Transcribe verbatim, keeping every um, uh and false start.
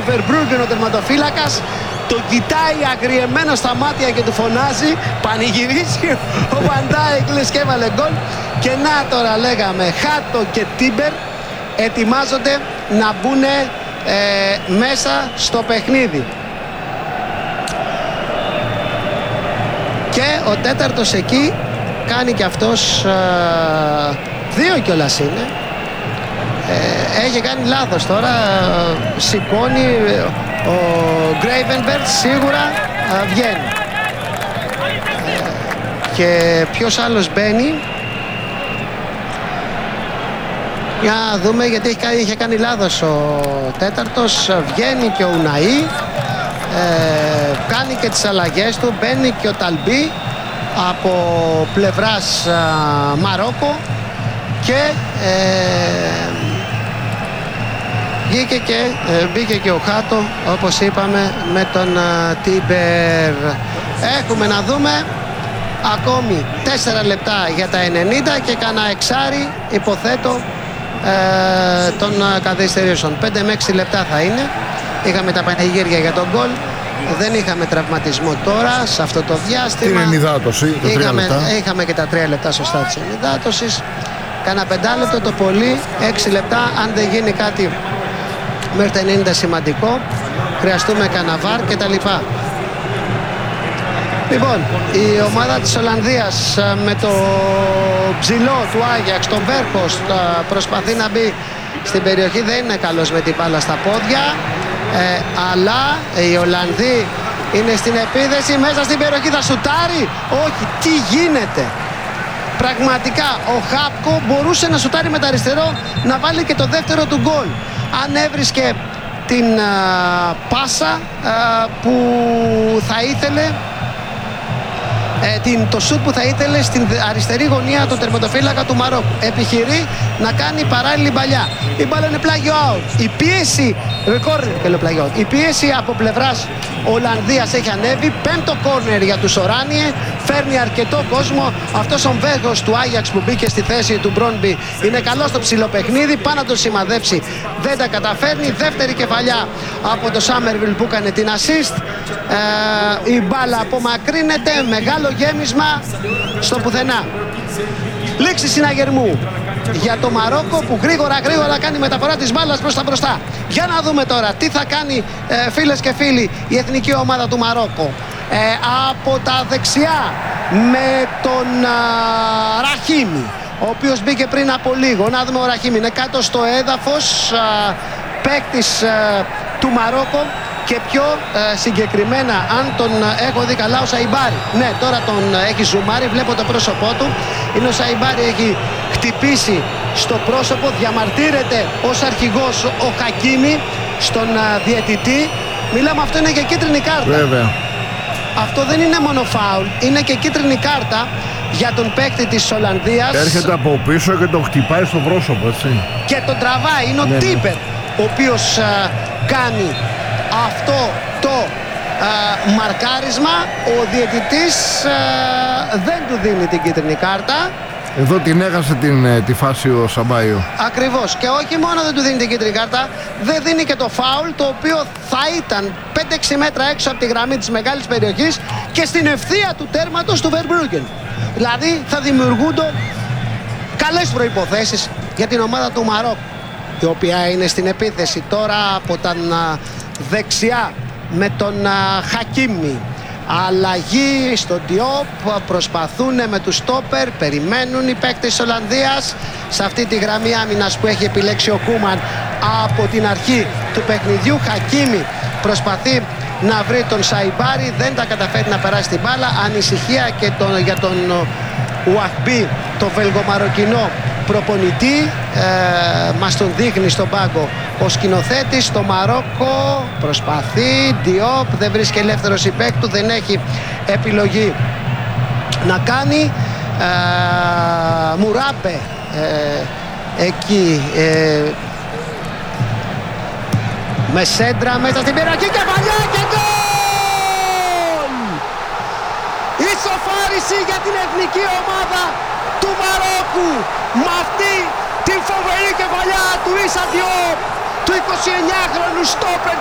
Verbruggen ο τερματοφύλακας. Το κοιτάει αγριεμένα στα μάτια και του φωνάζει, πανηγυρίζει ο Van Dijk, λες και έβαλε γκολ. Και να τώρα λέγαμε, Χάτο και Τίμπερ ετοιμάζονται να μπουν ε, μέσα στο παιχνίδι. Και ο τέταρτος εκεί κάνει και αυτός ε, δύο κιόλας είναι. Ε, έχει κάνει λάθος τώρα, ε, σηκώνει ο Gravenberch, σίγουρα ε, βγαίνει. Ε, και ποιος άλλος μπαίνει? Για να δούμε, γιατί είχε, είχε κάνει λάθος ο τέταρτος. Βγαίνει και ο Ουναή, ε, κάνει και τις αλλαγές του. Μπαίνει και ο Ταλμπί από πλευράς α, Μαρόκο. Και ε, βγήκε και, ε, μπήκε και ο Χάτο, όπως είπαμε, με τον α, Τίμπερ. Έχουμε να δούμε ακόμη τέσσερα λεπτά για τα ενενήντα και κανένα εξάρι, υποθέτω, ε, των καθυστερήσεων. πέντε με έξι λεπτά θα είναι. Είχαμε τα πανηγύρια για τον γκολ. Δεν είχαμε τραυματισμό τώρα σε αυτό το διάστημα. Την ενυδάτωση, τα τρία είχαμε, λεπτά. είχαμε και τα τρία λεπτά σωστά της ενυδάτωσης. Κάνα πεντάλεπτο το πολύ, έξι λεπτά. Αν δεν γίνει κάτι μέχρι τα ενενήντα σημαντικό, χρειαστούμε κανένα βαρ και τα λοιπά. Λοιπόν, η ομάδα της Ολλανδίας με το ψηλό του Άγιαξ, τον Βέρχος, προσπαθεί να μπει στην περιοχή. Δεν είναι καλός με την μπάλα στα πόδια, ε, αλλά οι Ολλανδοί είναι στην επίδεση, μέσα στην περιοχή, θα σουτάρει. Όχι, τι γίνεται? Πραγματικά ο Χάπκο μπορούσε να σουτάρει με τα αριστερό, να βάλει και το δεύτερο του γκολ, αν έβρισκε την α, πάσα α, που θα ήθελε, ε, την, το σουτ που θα ήθελε στην αριστερή γωνία του τερματοφύλακα του Μαρόκου. Επιχειρεί να κάνει παράλληλη παλιά. Η μπάλα είναι πλάγιο out. Η πίεση, η πίεση από πλευράς Ολλανδίας έχει ανέβει. Πέμπτο κόρνερ για τους Οράνιε. Φέρνει αρκετό κόσμο. Αυτός ο Βέγος του Άγιαξ που μπήκε στη θέση του Μπρόνμπι είναι καλό στο ψηλό παιχνίδι. Πάνω να τον σημαδέψει, δεν τα καταφέρνει. Δεύτερη κεφαλιά από το Σάμερβιλ που έκανε την assist. Ε, η μπάλα απομακρύνεται. Μεγάλο γέμισμα στο πουθενά. Λήξη συναγερμού για το Μαρόκο που γρήγορα γρήγορα κάνει μεταφορά της μπάλας προς τα μπροστά. Για να δούμε τώρα τι θα κάνει, ε, φίλες και φίλοι, η εθνική ομάδα του Μαρόκο. Ε, από τα δεξιά με τον α, Ραχίμι, ο οποίος μπήκε πριν από λίγο. Να δούμε, ο Ραχίμι είναι κάτω στο έδαφος, α, παίκτης α, του Μαρόκο. Και πιο ε, συγκεκριμένα, αν τον ε, έχω δει καλά, ο Σαϊμπάρι. Ναι, τώρα τον ε, έχει ζουμάρει, βλέπω το πρόσωπό του. Είναι ο Σαϊμπάρι, έχει χτυπήσει στο πρόσωπο, διαμαρτύρεται ως αρχηγός ο Χακίμι στον ε, διαιτητή. Μιλάμε, αυτό είναι και κίτρινη κάρτα. Βέβαια. Αυτό δεν είναι μόνο φάουλ, είναι και κίτρινη κάρτα για τον παίκτη της Ολλανδίας. Έρχεται από πίσω και τον χτυπάει στο πρόσωπο, έτσι. Και τον τραβάει, είναι ο ναι, Τίμπερ, ναι. ο οποίος ε, κάνει αυτό το ε, μαρκάρισμα. Ο διαιτητής ε, δεν του δίνει την κίτρινη κάρτα. Εδώ την έχασε την, τη φάση ο Σαμπάιο. Ακριβώς. Και όχι μόνο δεν του δίνει την κίτρινη κάρτα, δεν δίνει και το φάουλ, το οποίο θα ήταν πέντε έξι μέτρα έξω από τη γραμμή της μεγάλης περιοχής και στην ευθεία του τέρματος του Verbruggen. Δηλαδή θα δημιουργούνται καλές προϋποθέσεις για την ομάδα του Μαρόκου, η οποία είναι στην επίθεση τώρα από τα δεξιά με τον Χακίμι. Αλλαγή στον Diop, προσπαθούν με τους στόπερ, περιμένουν οι παίκτες της Ολλανδίας σε αυτή τη γραμμή άμυνας που έχει επιλέξει ο Κούμαν από την αρχή του παιχνιδιού. Χακίμι προσπαθεί να βρει τον Σαϊμπάρι, δεν τα καταφέρει να περάσει την μπάλα. Ανησυχία και τον, για τον Ουαχμπί, το βελγομαροκινό προπονητή, ε, μας τον δείχνει στον πάγκο ο σκηνοθέτης. Το Μαρόκο προσπαθεί, Diop δεν βρίσκει ελεύθερο συμπαίκτη του, δεν έχει επιλογή να κάνει. ε, Μουράπε ε, εκεί ε, με σέντρα μέσα στην περιοχή, κεφαλιά και γκολ! Ισοφάριση για την εθνική ομάδα του Μαρόκου με αυτή την φοβερή κεφαλιά του Ίσα Διόπ, του εικοσιεννιάχρονου στόπερ